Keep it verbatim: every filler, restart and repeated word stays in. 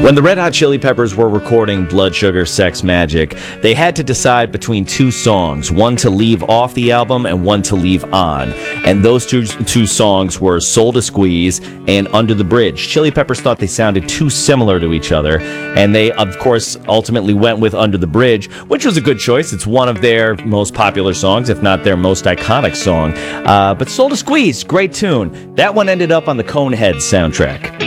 When the Red Hot Chili Peppers were recording Blood Sugar Sex Magik, they had to decide between two songs, one to leave off the album and one to leave on. And those two two songs were Soul to Squeeze and Under the Bridge. Chili Peppers thought they sounded too similar to each other, and they, of course, ultimately went with Under the Bridge, which was a good choice. It's one of their most popular songs, if not their most iconic song. Uh, but Soul to Squeeze, great tune. That one ended up on the Coneheads soundtrack.